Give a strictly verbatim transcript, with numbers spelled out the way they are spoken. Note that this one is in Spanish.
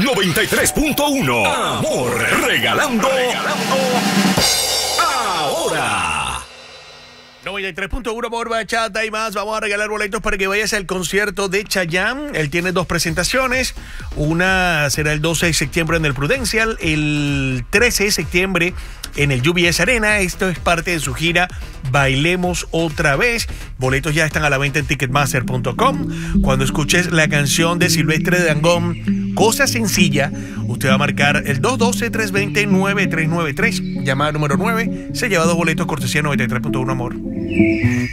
noventa y tres punto uno. Amor, regalando, regalando ahora. noventa y tres punto uno por Bachata y más. Vamos a regalar boletos para que vayas al concierto de Chayanne. Él tiene dos presentaciones. Una será el doce de septiembre en el Prudential, el trece de septiembre en el U B S Arena. Esto es parte de su gira Bailemos Otra Vez. Boletos ya están a la venta en ticketmaster punto com. Cuando escuches la canción de Silvestre Dangond, Cosa Sencilla, usted va a marcar el dos uno dos, tres dos cero, nueve tres nueve tres. Llamada número nueve. Se lleva dos boletos cortesía noventa y tres punto uno Amor.